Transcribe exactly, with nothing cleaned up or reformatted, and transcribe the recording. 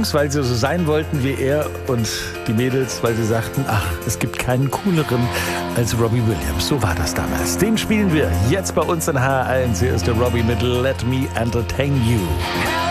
Jungs, weil sie so sein wollten wie er, und die Mädels, weil sie sagten, ach, es gibt keinen cooleren als Robbie Williams. So war das damals. Den spielen wir jetzt bei uns in H R eins. Hier ist der Robbie mit Let Me Entertain You.